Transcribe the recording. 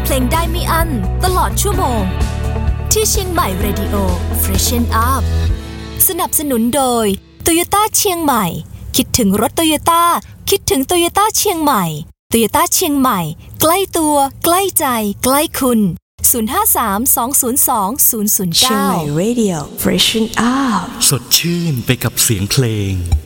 เพลงได้ไม่อั้นตลอดชั่วโมงที่เชียงใหม่ Radio Freshen Up สนับสนุนโดย Toyota เชียงใหม่คิดถึงรถ Toyota คิดถึง Toyota เชียงใหม่ Toyota เชียงใหม่ใกล้ตัวใกล้ใจใกล้คุณ053-202-009 เชียงใหม่ Radio Freshen Up สดชื่นไปกับเสียงเพลง